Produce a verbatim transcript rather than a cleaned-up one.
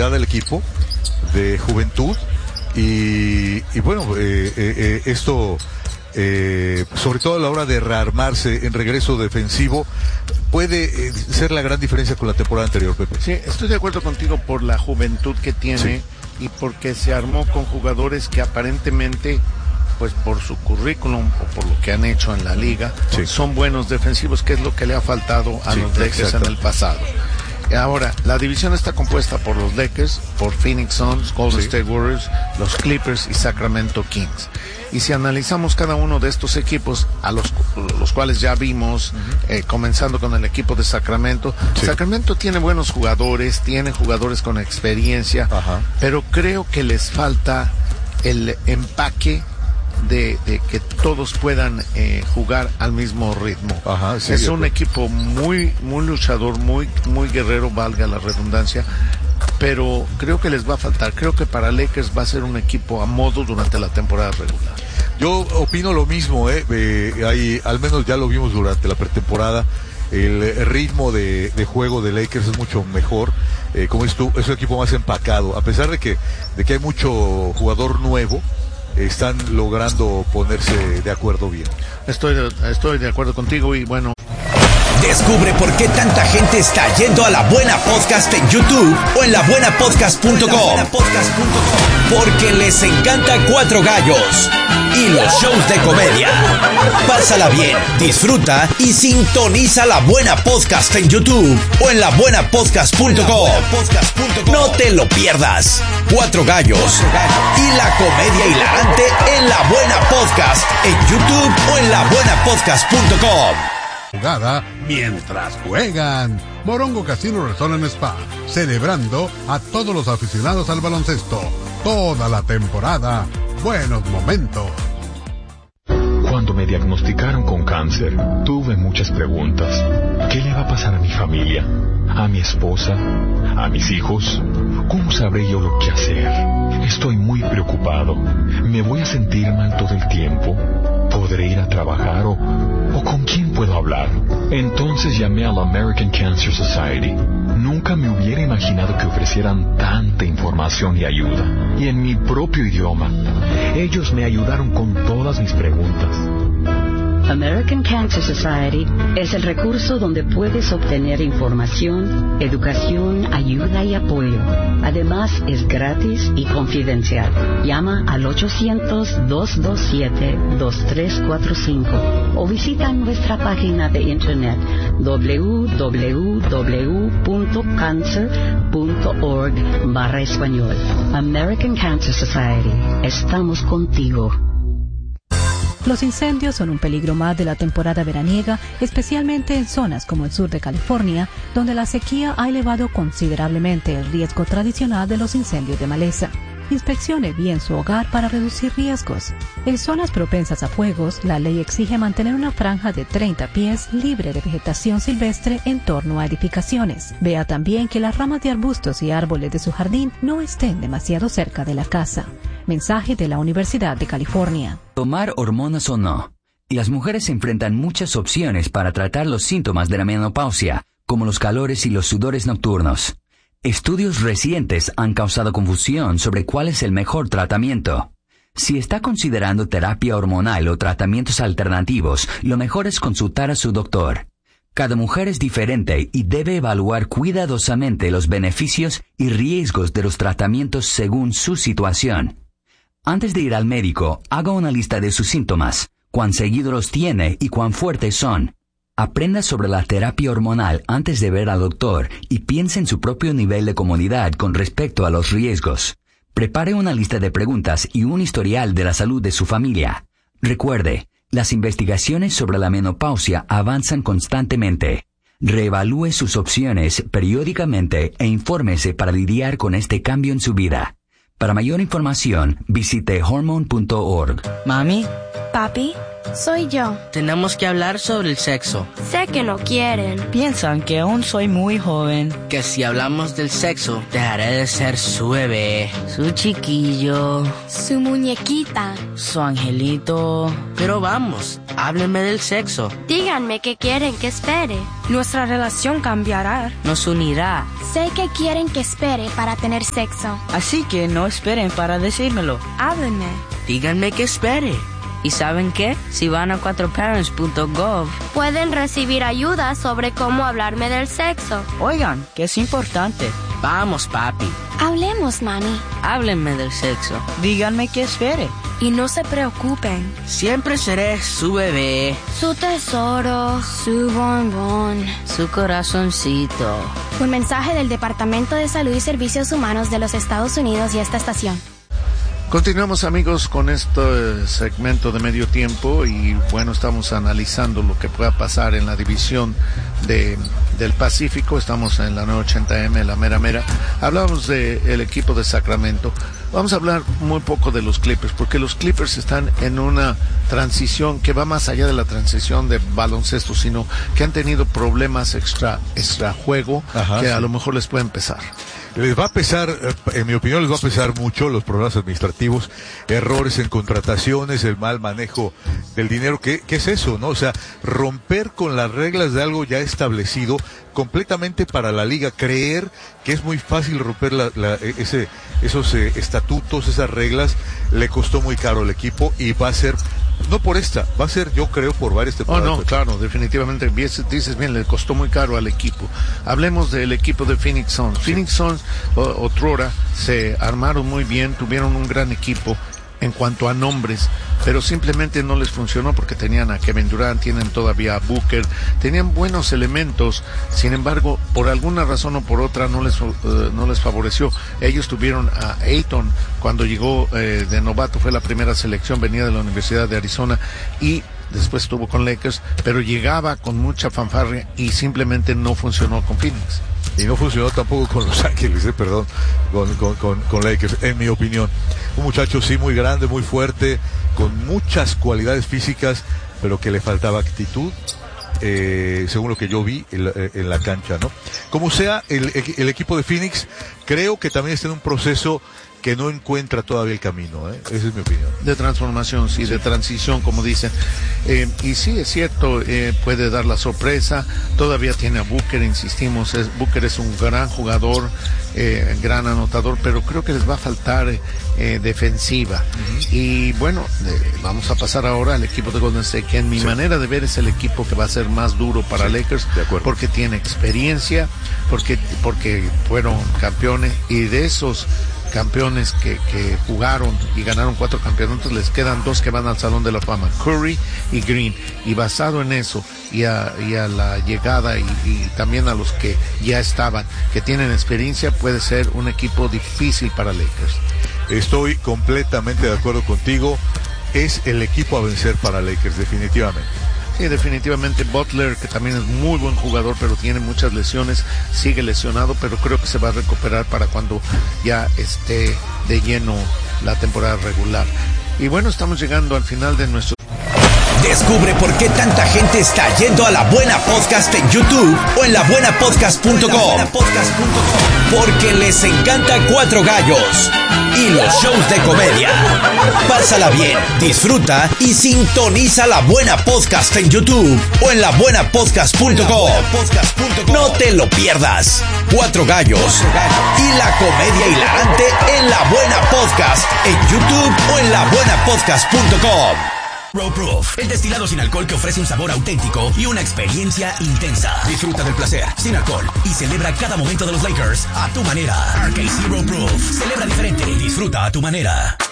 profundidad al equipo, de juventud, y, y bueno, eh, eh, eh, esto, eh, sobre todo a la hora de rearmarse en regreso defensivo, puede eh, ser la gran diferencia con la temporada anterior, Pepe. Sí, estoy de acuerdo contigo por la juventud que tiene, sí, y porque se armó con jugadores que aparentemente, pues por su currículum o por lo que han hecho en la liga, sí, son buenos defensivos, que es lo que le ha faltado a sí, los Lakers en el pasado. Ahora, la división está compuesta por los Lakers, por Phoenix Suns, Golden sí. State Warriors, los Clippers y Sacramento Kings. Y si analizamos cada uno de estos equipos, a los, los cuales ya vimos, uh-huh. eh, comenzando con el equipo de Sacramento, sí. Sacramento tiene buenos jugadores, tiene jugadores con experiencia, uh-huh. pero creo que les falta el empaque de, de que todos puedan eh, jugar al mismo ritmo. Ajá, sí, es un pues. equipo muy muy luchador, muy muy guerrero, valga la redundancia, pero creo que les va a faltar. Creo que para Lakers va a ser un equipo a modo durante la temporada regular. Yo opino lo mismo, eh, eh ahí, al menos ya lo vimos durante la pretemporada. El ritmo de, de juego de Lakers es mucho mejor, eh, como dices tú, es un equipo más empacado, a pesar de que de que hay mucho jugador nuevo. Están logrando ponerse de acuerdo bien. Estoy de, estoy de acuerdo contigo y bueno. Descubre por qué tanta gente está yendo a La Buena Podcast en YouTube o en la buena podcast punto com. Porque les encanta Cuatro Gallos y los shows de comedia. Pásala bien, disfruta y sintoniza La Buena Podcast en YouTube o en la buena podcast punto com. No te lo pierdas. Cuatro Gallos y la comedia hilarante en La Buena Podcast en YouTube o en la buena podcast punto com. Jugada mientras juegan. Morongo Casino Resort and Spa, celebrando a todos los aficionados al baloncesto. Toda la temporada, buenos momentos. Cuando me diagnosticaron con cáncer, tuve muchas preguntas. ¿Qué le va a pasar a mi familia? ¿A mi esposa? ¿A mis hijos? ¿Cómo sabré yo lo que hacer? Estoy muy preocupado. ¿Me voy a sentir mal todo el tiempo? ¿Podré ir a trabajar o, o con quién puedo hablar? Entonces llamé a la American Cancer Society. Nunca me hubiera imaginado que ofrecieran tanta información y ayuda. Y en mi propio idioma. Ellos me ayudaron con todas mis preguntas. American Cancer Society es el recurso donde puedes obtener información, educación, ayuda y apoyo. Además, es gratis y confidencial. Llama al ocho cero cero, dos dos siete, dos tres cuatro cinco o visita nuestra página de internet w w w punto cancer punto org barra español. American Cancer Society. Estamos contigo. Los incendios son un peligro más de la temporada veraniega, especialmente en zonas como el sur de California, donde la sequía ha elevado considerablemente el riesgo tradicional de los incendios de maleza. Inspeccione bien su hogar para reducir riesgos. En zonas propensas a fuegos, la ley exige mantener una franja de treinta pies libre de vegetación silvestre en torno a edificaciones. Vea también que las ramas de arbustos y árboles de su jardín no estén demasiado cerca de la casa. Mensaje de la Universidad de California. Tomar hormonas o no. Las mujeres enfrentan muchas opciones para tratar los síntomas de la menopausia, como los calores y los sudores nocturnos. Estudios recientes han causado confusión sobre cuál es el mejor tratamiento. Si está considerando terapia hormonal o tratamientos alternativos, lo mejor es consultar a su doctor. Cada mujer es diferente y debe evaluar cuidadosamente los beneficios y riesgos de los tratamientos según su situación. Antes de ir al médico, haga una lista de sus síntomas, cuán seguido los tiene y cuán fuertes son. Aprenda sobre la terapia hormonal antes de ver al doctor y piense en su propio nivel de comodidad con respecto a los riesgos. Prepare una lista de preguntas y un historial de la salud de su familia. Recuerde, las investigaciones sobre la menopausia avanzan constantemente. Reevalúe sus opciones periódicamente e infórmese para lidiar con este cambio en su vida. Para mayor información, visite hormone punto org. Mami, papi, Soy yo. Tenemos que hablar sobre el sexo. Sé que no quieren. Piensan que aún soy muy joven. Que si hablamos del sexo, dejaré de ser su bebé, su chiquillo, su muñequita, su angelito. Pero vamos, háblenme del sexo. Díganme qué quieren que espere. Nuestra relación cambiará. Nos unirá. Sé que quieren que espere para tener sexo. Así que no esperen para decírmelo. Háblenme. Díganme que espere. ¿Y saben qué? Si van a cuatro parents punto gov, pueden recibir ayuda sobre cómo hablarme del sexo. Oigan, que es importante. Vamos, papi. Hablemos, mami. Háblenme del sexo. Díganme que espere. Y no se preocupen. Siempre seré su bebé, su tesoro, su bombón, su corazoncito. Un mensaje del Departamento de Salud y Servicios Humanos de los Estados Unidos y esta estación. Continuamos, amigos, con este segmento de medio tiempo y bueno, estamos analizando lo que pueda pasar en la división de, del Pacífico. Estamos en la nueve ochenta eme, la mera mera. Hablamos del equipo de Sacramento. Vamos a hablar muy poco de los Clippers, porque los Clippers están en una transición que va más allá de la transición de baloncesto, sino que han tenido problemas extra, extra juego. Ajá, que sí. A lo mejor les pueden pesar. Les va a pesar, en mi opinión, les va a pesar mucho los problemas administrativos, errores en contrataciones, el mal manejo del dinero. ¿Qué, qué es eso, no? O sea, romper con las reglas de algo ya establecido completamente para la liga, creer que es muy fácil romper la, la, ese, esos eh, estatutos, esas reglas, le costó muy caro al equipo y va a ser... No por esta, va a ser, yo creo, por varias temporadas. Oh, no, claro, definitivamente, dices bien, le costó muy caro al equipo. Hablemos del equipo de Phoenix Suns. Sí. Phoenix Suns, otrora, se armaron muy bien, tuvieron un gran equipo en cuanto a nombres, pero simplemente no les funcionó porque tenían a Kevin Durant, tienen todavía a Booker, tenían buenos elementos, sin embargo, por alguna razón o por otra no les uh, no les favoreció. Ellos tuvieron a Ayton cuando llegó eh, de novato, fue la primera selección, venía de la Universidad de Arizona y después estuvo con Lakers, pero llegaba con mucha fanfarria y simplemente no funcionó con Phoenix. Y no funcionó tampoco con Los Ángeles, eh, perdón, con, con, con, con Lakers, en mi opinión. Un muchacho sí muy grande, muy fuerte, con muchas cualidades físicas, pero que le faltaba actitud, eh, según lo que yo vi en, en la cancha, ¿no? Como sea, el, el equipo de Phoenix creo que también está en un proceso que no encuentra todavía el camino, ¿eh? Esa es mi opinión. De transformación, sí, sí. De transición, como dicen. Eh, y sí, es cierto, eh, puede dar la sorpresa. Todavía tiene a Booker, insistimos. Es, Booker es un gran jugador, eh, gran anotador, pero creo que les va a faltar eh, defensiva. Uh-huh. Y bueno, eh, vamos a pasar ahora al equipo de Golden State, que en mi sí. manera de ver es el equipo que va a ser más duro para sí, Lakers, porque tiene experiencia, porque, porque fueron campeones y de esos campeones que, que jugaron y ganaron cuatro campeonatos, les quedan dos que van al Salón de la Fama, Curry y Green, y basado en eso y a, y a la llegada y, y también a los que ya estaban, que tienen experiencia, puede ser un equipo difícil para Lakers. Estoy completamente de acuerdo contigo, es el equipo a vencer para Lakers, definitivamente. Sí, definitivamente Butler, que también es muy buen jugador, pero tiene muchas lesiones, sigue lesionado, pero creo que se va a recuperar para cuando ya esté de lleno la temporada regular. Y bueno, estamos llegando al final de nuestro... Descubre por qué tanta gente está yendo a La Buena Podcast en YouTube o en la buena podcast punto com. Porque les encanta Cuatro Gallos y los shows de comedia. Pásala bien, disfruta y sintoniza La Buena Podcast en YouTube o en la buena podcast punto com. No te lo pierdas. Cuatro Gallos y la comedia hilarante en La Buena Podcast en YouTube o en la buena podcast punto com. Row Proof, el destilado sin alcohol que ofrece un sabor auténtico y una experiencia intensa. Disfruta del placer sin alcohol y celebra cada momento de los Lakers a tu manera. R K C Row Proof, celebra diferente, disfruta a tu manera.